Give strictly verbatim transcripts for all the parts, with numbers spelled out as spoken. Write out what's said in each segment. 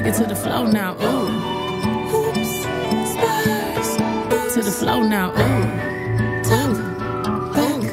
Take it to the flow now, ooh. Hoops, spurs, to the flow now, ooh. Talk, bank,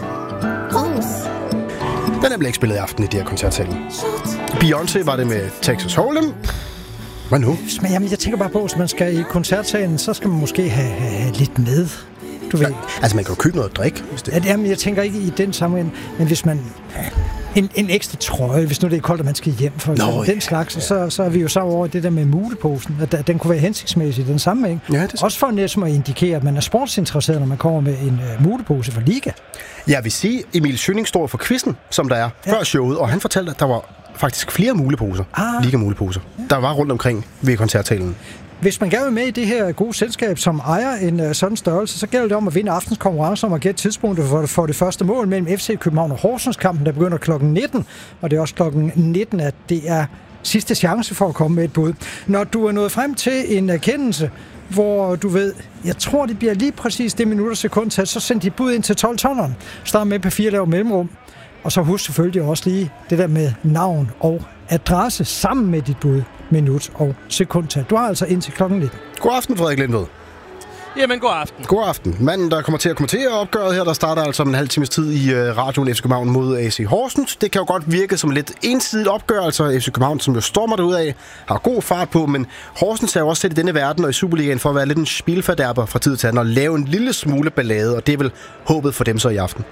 oops. Den er blevet ikke spillet i aften i de her koncertsalen. Beyoncé var det med Texas Hold'em. Hvad nu? Men jamen, jeg tænker bare på, at hvis man skal i koncertsalen, så skal man måske have, have lidt med. Du ved. Ja, altså, man kan jo købe noget at drikke. Hvis det... ja, jamen, jeg tænker ikke i den sammenhæng, men hvis man... En, en ekstra trøje, hvis nu det er koldt, og man skal hjem for Nå, den slags, ja. så, så er vi jo så over det der med muleposen, at, at den kunne være hensigtsmæssig den sammenhæng. Ja, også for næsten at indikere, at man er sportsinteresseret, når man kommer med en uh, mulepose for Liga. Jeg vil sige, Emil Schønning står for quizzen, som der er, ja. før showet, og han fortalte, at der var faktisk flere muleposer, ah. Liga-muleposer, ja. der var rundt omkring ved koncertsalen. Hvis man gerne vil med i det her gode selskab, som ejer en uh, sådan størrelse, så gælder det om at vinde aftens konkurrence om at gætte tidspunktet for, for det første mål mellem F C København og Horsens-kampen, der begynder klokken nitten, og det er også klokken nitten, at det er sidste chance for at komme med et bud. Når du er nået frem til en erkendelse, hvor du ved, jeg tror, det bliver lige præcis det minut og sekund til, så send dit bud ind til tolv-tonneren. Start med papir, lav mellemrum, og så husk selvfølgelig også lige det der med navn og adresse sammen med dit bud. Minut og sekundtal. Du har altså indtil klokken nitten. God aften, Frederik Lindved. Jamen, god aften. God aften. Manden, der kommer til at kommentere opgøret her, der starter altså om en halv times tid i uh, radioen F C København mod A C Horsens. Det kan jo godt virke som lidt ensidigt opgør, altså F C København, som jo stormer derudad, har god fart på, men Horsens er jo også set i denne verden og i Superligaen for at være lidt en spilfordærber fra tid til anden og lave en lille smule ballade, og det er vel håbet for dem så i aften.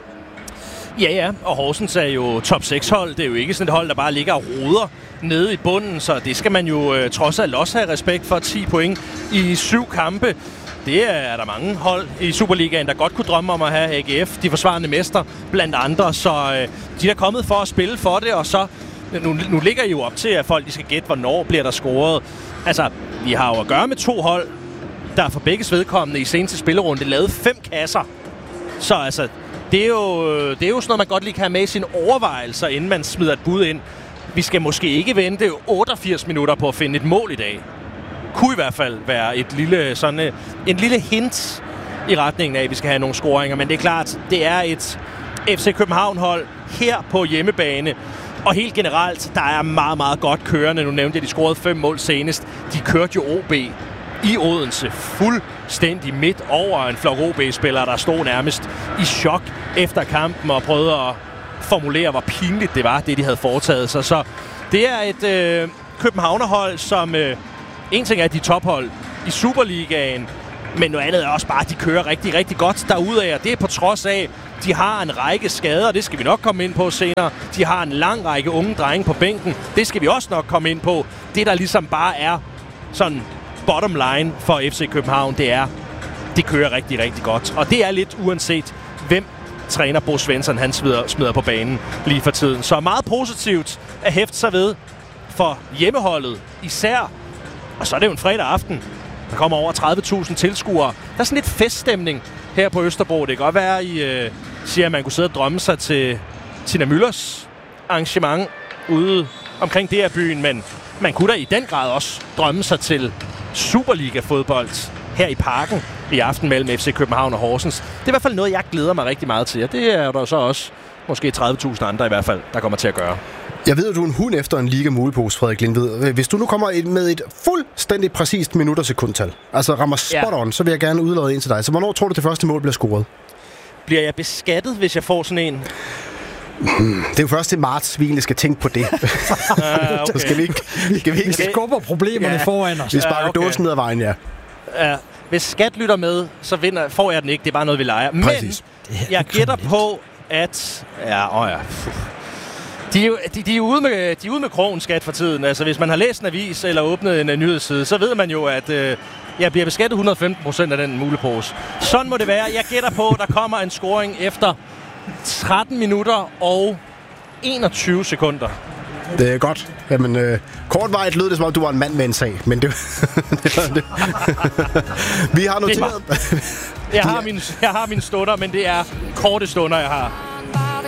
Ja, ja, og Horsens er jo top seks hold. Det er jo ikke sådan et hold, der bare ligger og roder nede i bunden, så det skal man jo øh, trods alt også have respekt for. ti point i syv kampe. Det er der mange hold i Superligaen, der godt kunne drømme om at have. A G F, de forsvarende mester, blandt andre, så øh, de er kommet for at spille for det, og så nu, nu ligger I jo op til, at folk de skal gætte, hvornår bliver der scoret. Altså, vi har jo at gøre med to hold, der for begges vedkommende i seneste spillerunde lavede fem kasser. Så altså, det er, jo, det er jo sådan noget, man godt lige kan have med i sine overvejelser, inden man smider et bud ind. Vi skal måske ikke vente otteogfirs minutter på at finde et mål i dag. Kunne i hvert fald være et lille, sådan, en lille hint i retningen af, at vi skal have nogle scoringer. Men det er klart, det er et F C København-hold her på hjemmebane. Og helt generelt, der er meget, meget godt kørende. Nu nævnte jeg, de scorede fem mål senest. De kørte jo O B i Odense fuldstændig midt over en flok O B-spillere, der stod nærmest i chok efter kampen og prøvede at formulere, hvor pinligt det var, det de havde foretaget sig. Så det er et øh, Københavnerhold, som øh, en ting er de tophold i Superligaen, men noget andet er også bare, at de kører rigtig, rigtig godt derudad. Det er på trods af, de har en række skader, det skal vi nok komme ind på senere. De har en lang række unge drenge på bænken, det skal vi også nok komme ind på. Det, der ligesom bare er sådan bottom line for F C København, det er, det kører rigtig, rigtig godt. Og det er lidt uanset, hvem træner Bo Svensson, han smider, smider på banen lige for tiden. Så meget positivt at hæfte sig ved for hjemmeholdet især. Og så er det jo en fredag aften. Der kommer over tredive tusind tilskuere. Der er sådan lidt feststemning her på Østerbro. Det kan godt være, I øh, siger, at man kunne sidde og drømme sig til Tina Müllers arrangement ude omkring det her byen, men man kunne da i den grad også drømme sig til Superliga-fodbold her i Parken i aften mellem F C København og Horsens. Det er i hvert fald noget, jeg glæder mig rigtig meget til, og det er der så også måske tredive tusind andre i hvert fald, der kommer til at gøre. Jeg ved, at du er en hund efter en Liga-mulepose, Frederik Lindved. Hvis du nu kommer med et fuldstændig præcist minut og sekundtal, altså rammer spot on, ja. Så vil jeg gerne udlade en til dig. Så hvornår tror du, det første mål bliver scoret? Bliver jeg beskattet, hvis jeg får sådan en? Hmm, det er jo først til marts, vi egentlig skal tænke på det. uh, okay. Så skal vi ikke... Skal vi, ikke, vi skubber problemerne ja. foran os. Vi sparker uh, okay. dåsen ned ad vejen, ja. Uh, hvis skat lytter med, så vinder, får jeg den ikke. Det er bare noget, vi leger. Men præcis. Jeg gætter på, at... Ja, åh ja... De er, jo, de, de, er ude med, de er ude med krogen, skat, for tiden. Altså, hvis man har læst en avis eller åbnet en, en nyhedsside, så ved man jo, at øh, jeg bliver beskattet et hundrede og femten procent af den mulepose. Sådan må det være. Jeg gætter på, at der kommer en scoring efter tretten minutter og enogtyve sekunder. Det er godt. Jamen, øh, kortvejt lød det, som om du var en mand med en sag, men det, det var det. Vi har noteret... jeg, har min, jeg har mine stunder, men det er korte stunder, jeg har.